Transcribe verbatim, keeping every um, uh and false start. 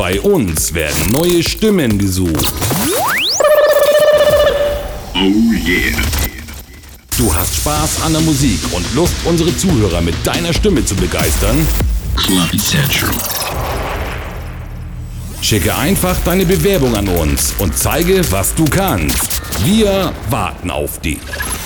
Bei uns werden neue Stimmen gesucht. Oh yeah. Du hast Spaß an der Musik und Lust, unsere Zuhörer mit deiner Stimme zu begeistern? Club Central. Schicke einfach deine Bewerbung an uns und zeige, was du kannst. Wir warten auf dich.